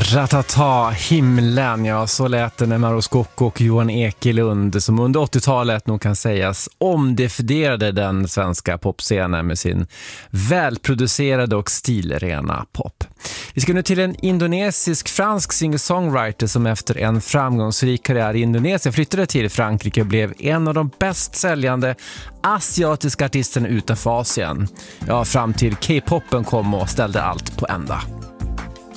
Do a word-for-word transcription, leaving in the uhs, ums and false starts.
Ratata, himlen, ja, så lät det när Mauro Scocco och Johan Ekelund, som under åttiotalet nog kan sägas omdefinierade den svenska popscenen med sin välproducerade och stilrena pop. Vi ska nu till en indonesisk-fransk singer-songwriter som efter en framgångsrik karriär i Indonesien flyttade till Frankrike och blev en av de bäst säljande asiatiska artisterna utanför Asien. Ja, fram till K-popen kom och ställde allt på ända.